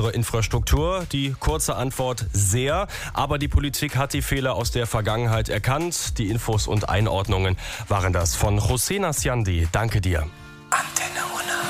unsere Infrastruktur? Die kurze Antwort: sehr. Aber die Politik hat die Fehler aus der Vergangenheit erkannt. Die Infos und Einordnungen waren das von José Nasciandi. Danke dir.